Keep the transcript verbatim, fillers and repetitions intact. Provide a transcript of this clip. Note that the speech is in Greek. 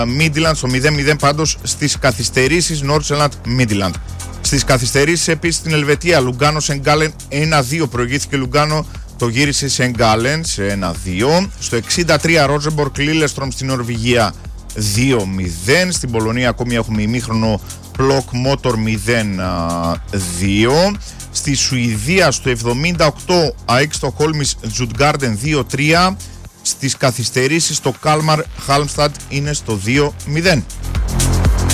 Midland στο μηδέν μηδέν πάντως στις καθυστερήσεις Nordsjælland Midland. Στις καθυστερήσεις επίσης στην Ελβετία, Λουγκάνο Σενγκάλεν ένα δύο, προηγήθηκε Λουγκάνο, το γύρισε Σενγκάλεν σε ένα δύο. Στο εξήντα τρία Ρότζεμπορκ Λίλεστρομ στην Νορβηγία δύο μηδέν. Στην Πολωνία ακόμη έχουμε ημίχρονο Πλοκ Μότορ μηδέν δύο. Στη Σουηδία στο εβδομήντα οκτώ ΑΕΚ Στοκχόλμης Τζουτγκάρντεν δύο τρία. Στις καθυστερήσεις το Κάλμαρ Χάλμσταντ είναι στο δύο μηδέν.